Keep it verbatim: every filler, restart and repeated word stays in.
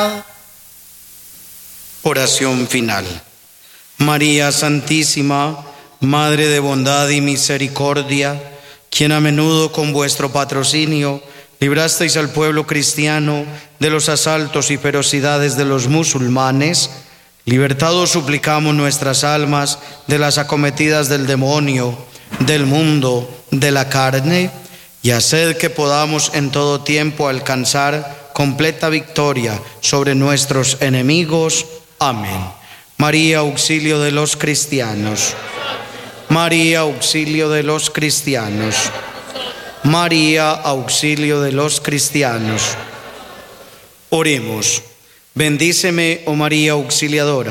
Oración final. María Santísima, Madre de bondad y misericordia, quien a menudo con vuestro patrocinio librasteis al pueblo cristiano de los asaltos y ferocidades de los musulmanes, libertados suplicamos nuestras almas de las acometidas del demonio, del mundo, de la carne, y haced que podamos en todo tiempo alcanzar completa victoria sobre nuestros enemigos. Amén. María, auxilio de los cristianos. María, auxilio de los cristianos. María, auxilio de los cristianos. Oremos. Bendíceme, oh María auxiliadora,